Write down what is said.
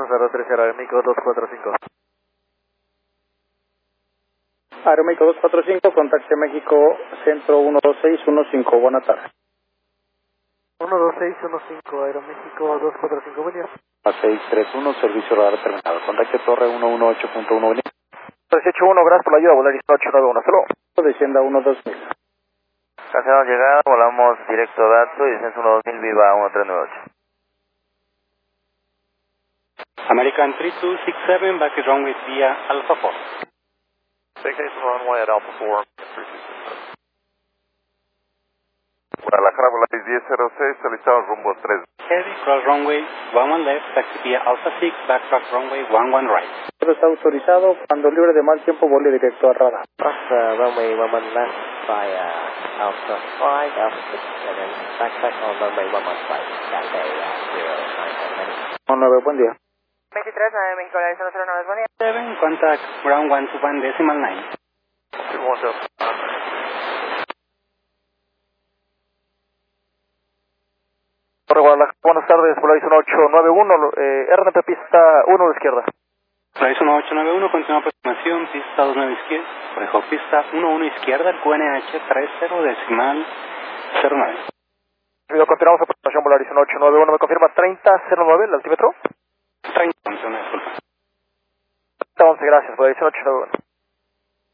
13 Aeroméxico 245. Aeroméxico 245, contacte México Centro 12615, buena tarde. 12615, Aeroméxico 245, buen día. 631, servicio radar terminado. Contacte Torre 118.1, buen día. 381, gracias por la ayuda, Volaris 891, hasta luego. Descienda 12000. Cancelamos llegada, volamos directo a Dato y descenso 12000, viva 1398. American 3267, back to runway via Alpha 4. Vacation runway at Alpha 4, 3267. Guadalajara, Volaris 1006, solicitamos rumbo 3. Heavy, cross runway 11 left, taxi via Alpha 6, backtrack runway 11 right. Todo está autorizado, cuando libre de mal tiempo, vuele directo a radar. Runway 11 left via Alpha 5, Alpha 6, and then backtrack on runway 11 right, Cathay 09. 9, buen día. 23, México, la 109, buen día. 7, contact ground 121 decimal 9. Torre Guadalajara, buenas tardes, Volaris 1891, RNP pista 1 de izquierda. Volaris 1891, continúa aproximación, pista 29 izquierda, correjo, pista 11 izquierda, QNH 30 decimal 09. Continuamos aproximación Volaris 1891, me confirma 3009 el altímetro. 30, disculpa. 11, gracias, Volaris 1891.